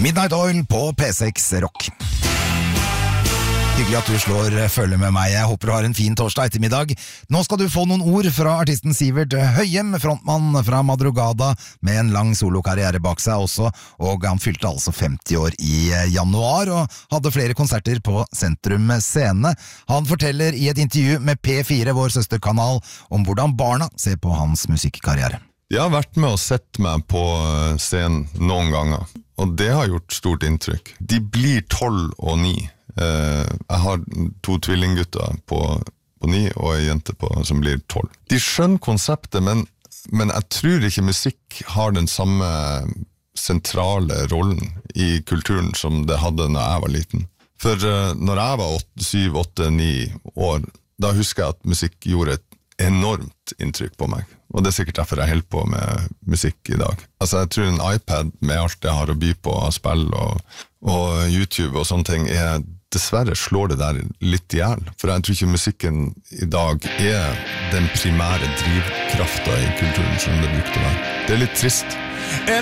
Midnight Oil på P6 Rock. Hyggelig at du slår følge med meg. Jeg håper du har en fin torsdag ettermiddag. Nå skal du få noen ord fra artisten Sivert Høyem, frontmann fra Madrugada, med en lang solokarriere bak seg også, og han fylte altså 50 år i januar, og hadde flere konserter på Sentrum Scene. Han forteller i et intervju med P4, vår søsterkanal, om hvordan barna ser på hans musikkarriere. Jeg har vært med og sett meg på scenen noen ganger, og det har gjort stort inntrykk. De blir 12 og 9. Jeg har 2 tvillinggutter på 9 og en jente som blir 12. De skjønner konseptet, men jeg tror ikke musikk har den samme sentrale rollen i kulturen som det hadde når jeg var liten. For når jeg var 7, 8, 9 år, da husker jeg at musikk gjorde et enormt inntrykk på meg. Og det er sikkert derfor jeg holder på med musikk i dag. Altså, jeg tror en iPad med alt det har å by på av spill og YouTube og sånne ting, dessverre slår det der litt ihjel. For jeg tror ikke musikken i dag er den primære drivkraften i kulturen som det brukte å være. Det er litt trist. And